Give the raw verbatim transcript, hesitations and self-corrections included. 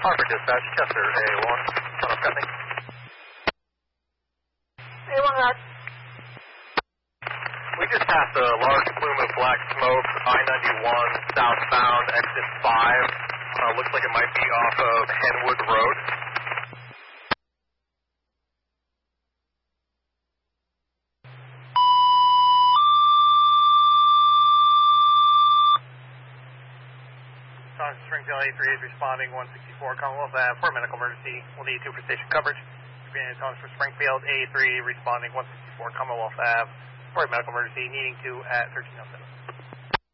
Harbor Dispatch, Chester, A one, front of Cutting. A one, Rock. We just passed a large plume of black smoke, I ninety-one southbound, exit five. Uh, looks like it might be off of Henwood Road. Springfield A three is responding, one sixty-four Commonwealth Ave for medical emergency. We'll need two for station coverage. Tones for Springfield A three responding, one sixty-four Commonwealth Ave for medical emergency, needing two at thirteen oh seven.